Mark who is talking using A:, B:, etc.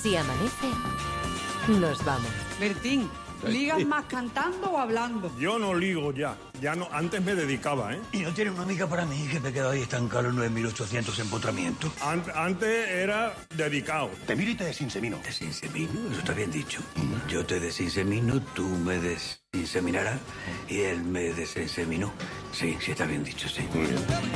A: Si amanece, nos vamos.
B: Bertín, ¿ligas más cantando o hablando?
C: Yo no ligo ya. Ya no, antes me dedicaba, ¿eh?
D: ¿Y no tiene una amiga para mí que me quedo ahí estancado en los 9.800 empotramientos?
C: Antes era dedicado.
E: Te miro y te desinsemino.
D: ¿Desinsemino? Eso está bien dicho. Yo te desinsemino, tú me desinseminarás y él me desinseminó. Sí, sí está bien dicho, sí.